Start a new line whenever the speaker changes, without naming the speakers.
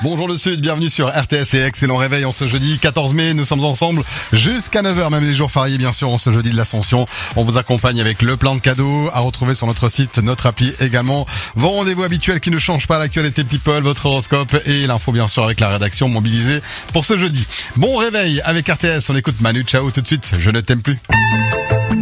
Bonjour le Sud, bienvenue sur RTS et excellent réveil en ce jeudi 14 mai. Nous sommes ensemble jusqu'à 9h, même les jours fériés bien sûr, en ce jeudi de l'Ascension. On vous accompagne avec le plein de cadeaux à retrouver sur notre site, notre appli également. Vos rendez-vous habituels qui ne changent pas, l'actualité people, votre horoscope et l'info bien sûr avec la rédaction mobilisée pour ce jeudi. Bon réveil avec RTS, on écoute Manu Chao tout de suite, Je ne t'aime plus.